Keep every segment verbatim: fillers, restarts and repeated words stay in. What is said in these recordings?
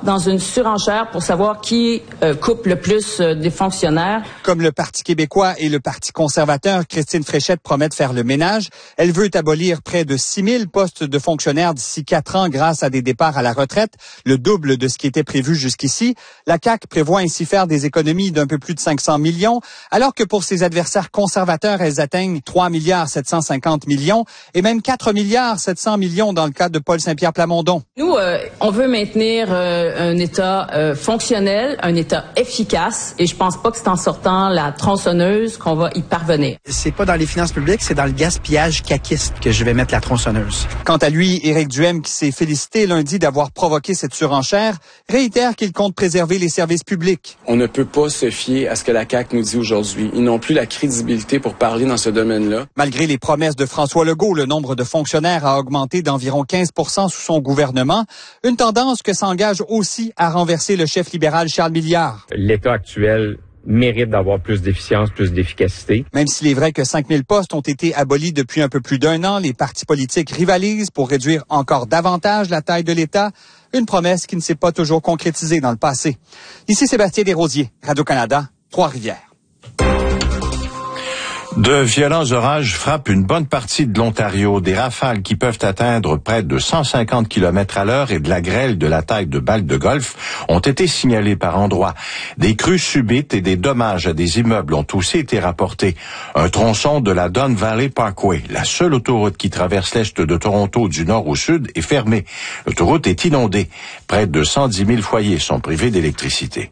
dans une surenchère pour savoir qui euh, coupe le plus euh, des fonctionnaires. Comme le Parti québécois et le Parti conservateur, Christine Fréchette promet de faire le ménage. Elle veut abolir près de six mille postes de fonctionnaires d'ici quatre ans grâce à des départs à la retraite, le double de ce qui était prévu jusqu'ici. La C A Q prévoit ainsi faire des économies d'un peu plus de cinq cents millions, alors que pour ses adversaires conservateurs, elles atteignent trois milliards sept cent cinquante millions et même quatre milliards sept cents millions dans le cas de Paul Saint-Pierre Plamondon. Nous, euh, on veut maintenir euh, un État euh, fonctionnel, un État efficace, et je pense pas que c'est en sortant la tronçonneuse qu'on va y parvenir. C'est pas dans les finances publiques, c'est dans le gaspillage caquiste que je vais mettre la tronçonneuse. Quant à lui, Éric Duhem, qui s'est félicité lundi d'avoir provoqué cette surenchère, réitère qu'il compte préserver les services publics. On ne peut pas se fier à ce que la C A Q nous dit aujourd'hui. Ils n'ont plus la crédibilité pour parler dans ce domaine-là. Malgré les promesses de François Legault, le nombre de fonctionnaires a augmenté d'environ quinze pour cent sous son gouvernement, une tendance que s'engage aussi à renverser le chef libéral Charles Milliard. L'État actuel mérite d'avoir plus d'efficience, plus d'efficacité. Même s'il est vrai que cinq mille postes ont été abolis depuis un peu plus d'un an, les partis politiques rivalisent pour réduire encore davantage la taille de l'État, une promesse qui ne s'est pas toujours concrétisée dans le passé. Ici Sébastien Desrosiers, Radio-Canada, Trois-Rivières. De violents orages frappent une bonne partie de l'Ontario. Des rafales qui peuvent atteindre près de cent cinquante kilomètres à l'heure et de la grêle de la taille de balles de golf ont été signalées par endroits. Des crues subites et des dommages à des immeubles ont aussi été rapportés. Un tronçon de la Don Valley Parkway, la seule autoroute qui traverse l'est de Toronto du nord au sud, est fermée. L'autoroute est inondée. Près de cent dix mille foyers sont privés d'électricité.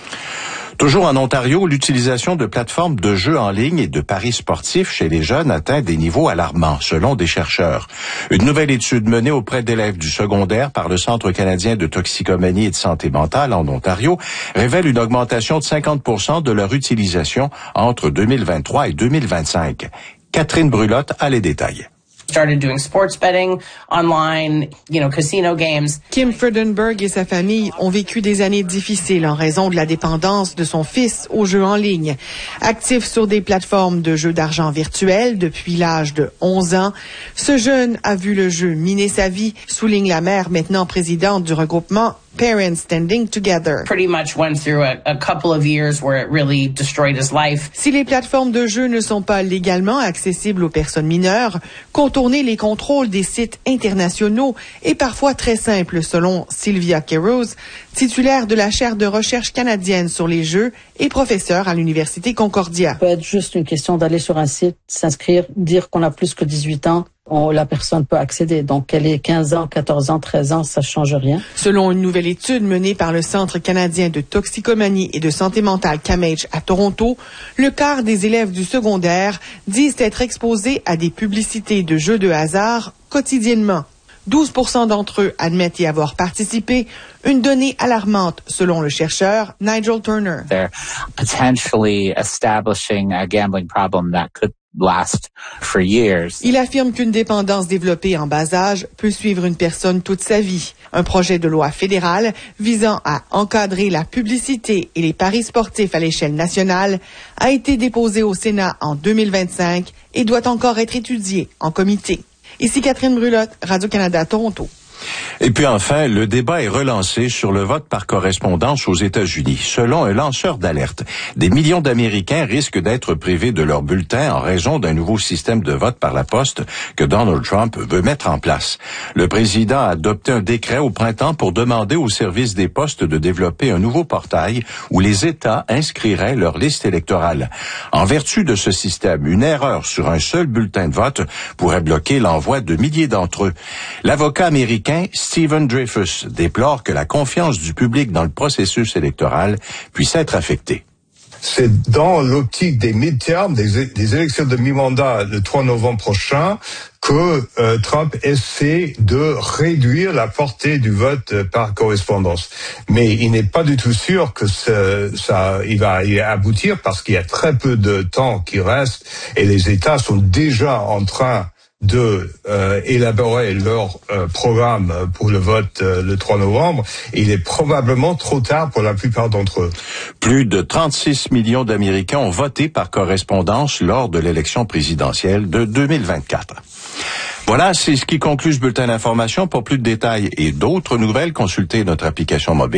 Toujours en Ontario, l'utilisation de plateformes de jeux en ligne et de paris sportifs chez les jeunes atteint des niveaux alarmants, selon des chercheurs. Une nouvelle étude menée auprès d'élèves du secondaire par le Centre canadien de toxicomanie et de santé mentale en Ontario révèle une augmentation de cinquante pour cent de leur utilisation entre deux mille vingt-trois et deux mille vingt-cinq. Catherine Brulotte a les détails. Started doing sports betting online, you know, casino games. Kim Freudenberg et sa famille ont vécu des années difficiles en raison de la dépendance de son fils aux jeux en ligne. Actif sur des plateformes de jeux d'argent virtuels depuis l'âge de onze ans, ce jeune a vu le jeu miner sa vie, souligne la mère, maintenant présidente du regroupement Parents Standing Together. Pretty much went through a, a couple of years where it really destroyed his life. Si les plateformes de jeux ne sont pas légalement accessibles aux personnes mineures, contourner les contrôles des sites internationaux est parfois très simple, selon Sylvia Keros, titulaire de la chaire de recherche canadienne sur les jeux et professeure à l'Université Concordia. Ça peut être juste une question d'aller sur un site, s'inscrire, dire qu'on a plus que dix-huit ans. On, la personne peut accéder. Donc, qu'elle ait quinze ans, quatorze ans, treize ans, ça change rien. Selon une nouvelle étude menée par le Centre canadien de toxicomanie et de santé mentale C A M H à Toronto, le quart des élèves du secondaire disent être exposés à des publicités de jeux de hasard quotidiennement. douze pour cent d'entre eux admettent y avoir participé, une donnée alarmante selon le chercheur Nigel Turner. They're potentially establishing a gambling problem that could last for years. Il affirme qu'une dépendance développée en bas âge peut suivre une personne toute sa vie. Un projet de loi fédéral visant à encadrer la publicité et les paris sportifs à l'échelle nationale a été déposé au Sénat en deux mille vingt-cinq et doit encore être étudié en comité. Ici Catherine Brulotte, Radio-Canada, Toronto. Et puis enfin, le débat est relancé sur le vote par correspondance aux États-Unis. Selon un lanceur d'alerte, des millions d'Américains risquent d'être privés de leur bulletin en raison d'un nouveau système de vote par la poste que Donald Trump veut mettre en place. Le président a adopté un décret au printemps pour demander au service des postes de développer un nouveau portail où les États inscriraient leur liste électorale. En vertu de ce système, une erreur sur un seul bulletin de vote pourrait bloquer l'envoi de milliers d'entre eux. L'avocat américain Stephen Dreyfus déplore que la confiance du public dans le processus électoral puisse être affectée. C'est dans l'optique des midterms, des, des élections de mi-mandat le trois novembre prochain, que euh, Trump essaie de réduire la portée du vote euh, par correspondance. Mais il n'est pas du tout sûr que ce, ça, il va y aboutir parce qu'il y a très peu de temps qui reste et les États sont déjà en train de euh, élaborer leur euh, programme pour le vote euh, le trois novembre. Il est probablement trop tard pour la plupart d'entre eux. Plus de trente-six millions d'Américains ont voté par correspondance lors de l'élection présidentielle de deux mille vingt-quatre. Voilà, c'est ce qui conclut ce bulletin d'information. Pour plus de détails et d'autres nouvelles, consultez notre application mobile.